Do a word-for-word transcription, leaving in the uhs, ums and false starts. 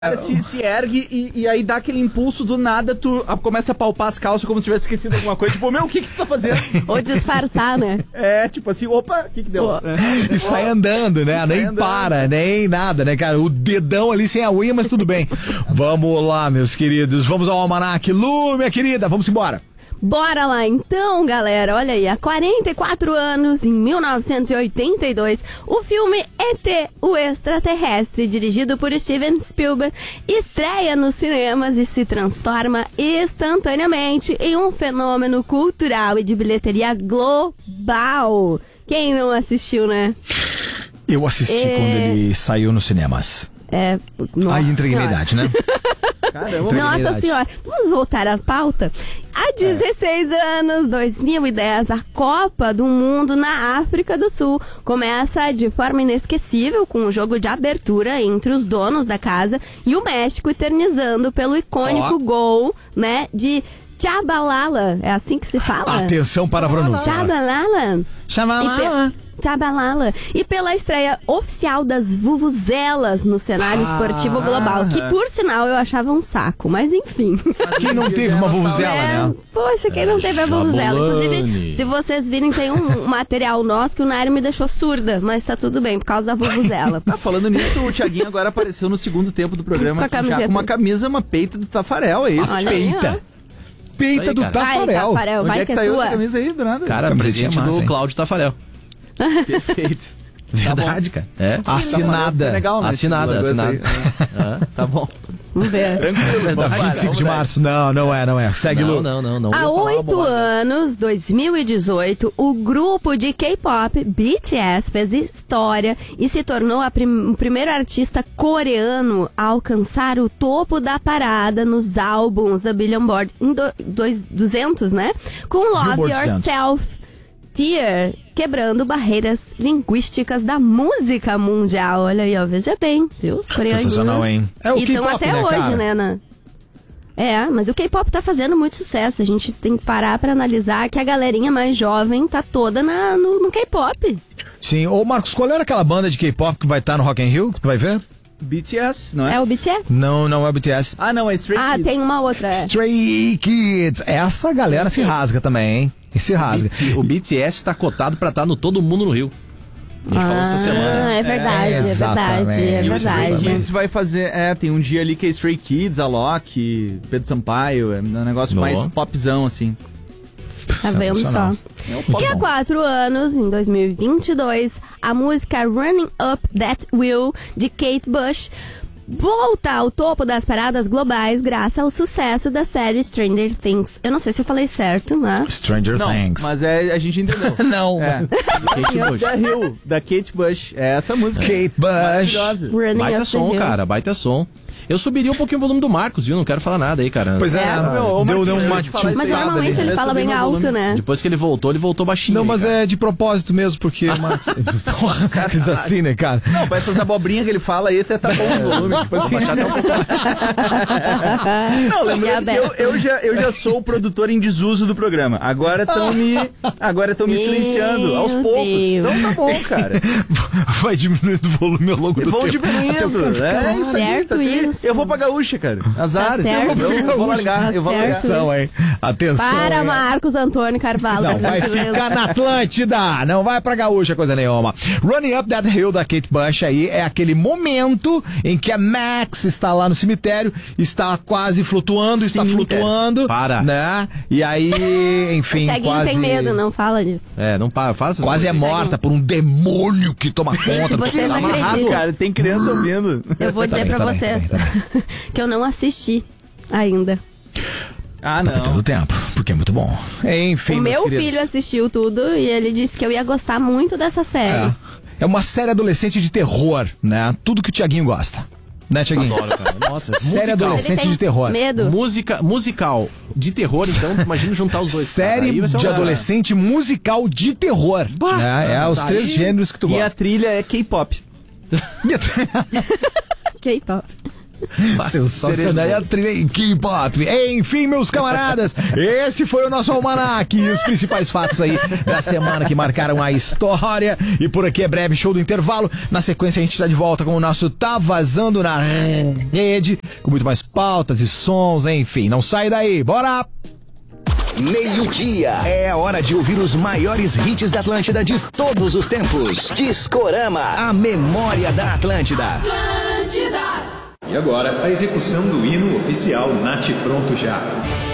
Se, se ergue e, e aí dá aquele impulso do nada, tu começa a palpar as calças como se tivesse esquecido alguma coisa. Tipo, meu, o que que tu tá fazendo? Ou disfarçar, né? É, tipo assim, opa, o que que deu? E sai andando, né? Nem andando. para, nem nada, né, cara? O dedão ali sem a unha, mas tudo bem. Vamos lá, meus queridos. Vamos ao almanac. Lu, minha querida, vamos embora. Bora lá então, galera. Olha aí, há quarenta e quatro anos, em mil novecentos e oitenta e dois, o filme E T, o Extraterrestre, dirigido por Steven Spielberg, estreia nos cinemas e se transforma instantaneamente em um fenômeno cultural e de bilheteria global. Quem não assistiu, né? Eu assisti É... quando ele saiu nos cinemas. É, nossa Aí entreguei minha senhora. idade, né? Caramba, Nossa verdade. senhora, vamos voltar à pauta? Há dezesseis anos, dois mil e dez, a Copa do Mundo na África do Sul começa de forma inesquecível com um jogo de abertura entre os donos da casa e o México eternizando pelo icônico Ó. gol, né, de Tchabalala. É assim que se fala? Atenção para a pronúncia. Tchabalala. Chabalala. Tchabalala. E pela estreia oficial das vuvuzelas no cenário Ah. esportivo global, que por sinal eu achava um saco, mas enfim. Quem não teve uma vuvuzela, É, né? poxa, quem não teve a vuvuzela? Inclusive, se vocês virem, tem um material nosso que o Nairo me deixou surda, mas tá tudo bem, por causa da vuvuzela. Ah, falando nisso, o Thiaguinho agora apareceu no segundo tempo do programa Com a já camiseta. com uma camisa, uma peita do Tafarel, é isso? Olha aí, Peita. Peita aí, do cara. Vai, Tafarel. Tafarel, Onde vai é que que é saiu tua. essa camisa aí, do nada? Cara, Camisetinha presente massa, do hein? Cláudio Tafarel. Perfeito. Verdade, cara. É. Assinada. Legal, né? Assinada, Esse assinada. negócio aí. Ah, tá bom. Vamos ver. Tranquilo. Bom, vinte e cinco de março. Não, não é, não é. Segue, Não, Lu. não, não, não. Há vou falar uma oito bobagem. anos, dois mil e dezoito, o grupo de K-pop B T S fez história e se tornou a prim- o primeiro artista coreano a alcançar o topo da parada nos álbuns da Billboard em do, dois, duzentos, né? Com Love Billboard Yourself, Tear, quebrando barreiras linguísticas da música mundial. Olha aí, ó, veja bem, viu? Os coreanos. Sensacional, hein? É o E estão K-pop, até né, hoje, cara? né, na... É, mas o K-pop tá fazendo muito sucesso. A gente tem que parar pra analisar que a galerinha mais jovem tá toda na, no, no K-pop. Sim. Ô, Marcos, qual era aquela banda de K-pop que vai estar no Rock in Rio? Que tu vai ver? B T S, não é? É o B T S? Não, não é o B T S. Ah, não, é Stray Ah, Kids. tem uma outra. É. Stray Kids. Essa galera se rasga também, hein? E se rasga. O B T S tá cotado pra estar no Todo Mundo no Rio. A gente falou essa Ah, semana. é verdade, É, é, verdade, exatamente. é E o Stray verdade. Kids vai fazer... É, tem um dia ali que é Stray Kids, Alok, Pedro Sampaio, é um negócio Boa. mais popzão, assim. Tá vendo só? Sensacional. É um pop E há quatro anos, em dois mil e vinte e dois, a música Running Up That Hill, de Kate Bush, volta ao topo das paradas globais graças ao sucesso da série Stranger Things. Eu não sei se eu falei certo, mas... Stranger Não, Things. mas é, a gente entendeu. Não. É. Kate Bush. Da Hill, da Kate Bush. É essa música. Kate Bush. Maravilhosa. Running Baita Up the som, Hill. cara, baita som. Eu subiria um pouquinho o volume do Marcos, viu? Não quero falar nada aí, cara. Pois é, É. né? Meu, ô, deu, Marcinho, deu eu uma ia te falar isso Mas aí. tiltada normalmente ali. ele Vai fala subir bem no alto, volume. né? Depois que ele voltou, ele voltou baixinho. Não, aí, mas cara. é de propósito mesmo, porque... Marcos... Porra, coisas assim, né, cara? Não, pra essas abobrinhas que ele fala aí, até tá bom o volume. Tipo assim. Baixar até um pouco mais. Não, lembrando que eu, eu, já, eu já sou o produtor em desuso do programa. Agora estão me, agora estão me Meu silenciando aos poucos. Deus. Então tá bom, cara. Vai diminuindo o volume ao longo do Vão tempo. diminuindo. É isso aí. certo Tá tri- isso. Eu vou pra gaúcha, cara. Azar. Tá certo eu, vou, eu vou isso. largar. Tá eu vou largar. certo. Atenção, hein? Atenção. Para, hein? Marcos Antônio Carvalho. Não, por vai gentileza. ficar na Atlântida, não vai pra gaúcha coisa nenhuma. Running Up That Hill da Kate Bush aí é aquele momento em que a Max está lá no cemitério, está quase flutuando, está Sim, flutuando, Para. né? E aí, enfim, Thiaguinho quase tem medo, não fala disso. É, não para, faz essas quase é coisas. morta por um demônio que toma conta do vocês tá acreditam? amarrado. Cara, tem criança ouvindo. Eu vou dizer bem, pra tá bem, vocês tá bem, que eu não assisti ainda. Ah, Tá perdendo não. tempo, porque é muito bom. Enfim, O meus meu queridos. filho assistiu tudo e ele disse que eu ia gostar muito dessa série. É. É uma série adolescente de terror, né? Tudo que o Thiaguinho gosta. Né, Thiaguinho? Adoro, cara. Nossa, Série musical. Ele adolescente tem de terror. medo. Música, musical de terror, então, imagina juntar os dois. cara. Série Aí vai ser de uma- adolescente musical de terror. Bah, né? É os daí- três gêneros que tu E a gosta. trilha é K-pop. K-pop. Sensacional. E a trilha em K-pop. Enfim, meus camaradas, esse foi o nosso almanaque e os principais fatos aí da semana que marcaram a história. E por aqui é breve show do intervalo. Na sequência a gente está de volta com o nosso Tá Vazando na Rede, com muito mais pautas e sons, enfim. Não sai daí, bora! Meio-dia. É a hora de ouvir os maiores hits da Atlântida de todos os tempos. Discorama, a memória da Atlântida. Atlântida. E agora, a execução do hino oficial Nath Pronto Já.